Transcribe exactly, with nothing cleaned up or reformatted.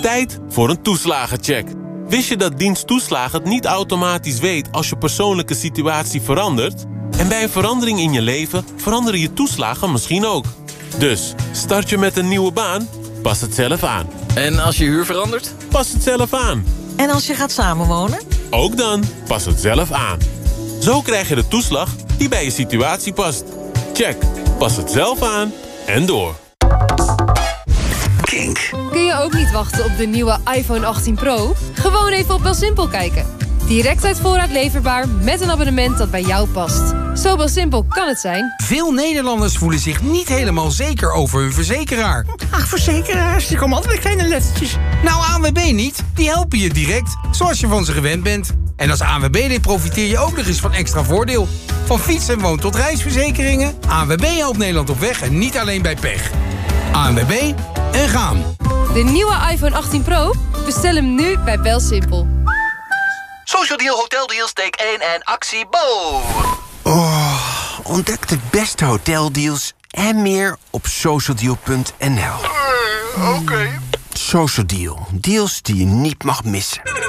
Tijd voor een toeslagencheck. Wist je dat dienst toeslagen het niet automatisch weet als je persoonlijke situatie verandert? En bij een verandering in je leven veranderen je toeslagen misschien ook. Dus, start je met een nieuwe baan? Pas het zelf aan. En als je huur verandert? Pas het zelf aan. En als je gaat samenwonen? Ook dan, pas het zelf aan. Zo krijg je de toeslag die bij je situatie past. Check, pas het zelf aan en door. Kink. Kun je ook niet wachten op de nieuwe iPhone achttien Pro? Gewoon even op BelSimpel kijken. Direct uit voorraad leverbaar met een abonnement dat bij jou past. Zo BelSimpel kan het zijn. Veel Nederlanders voelen zich niet helemaal zeker over hun verzekeraar. Ach, verzekeraars, die komen altijd met kleine lettertjes. Nou, A N W B niet. Die helpen je direct, zoals je van ze gewend bent. En als A N W B-lid profiteer je ook nog eens van extra voordeel. Van fiets- en woon- tot reisverzekeringen. A N W B helpt Nederland op weg en niet alleen bij pech. A N W B en gaan. De nieuwe iPhone achttien Pro? Bestel hem nu bij BelSimpel. Social Deal Hotel Deals, take één en actie Bo. Oh, ontdek de beste hoteldeals en meer op socialdeal punt n l. Uh, Oké. Okay. Social Deal, deals die je niet mag missen.